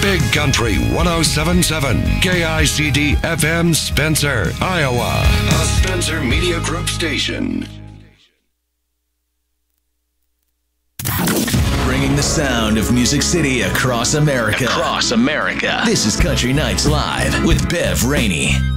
Big Country 1077, KICD FM Spencer, Iowa. A Spencer Media Group station. Bringing the sound of Music City across America. This is Country Nights Live with Bev Rainey.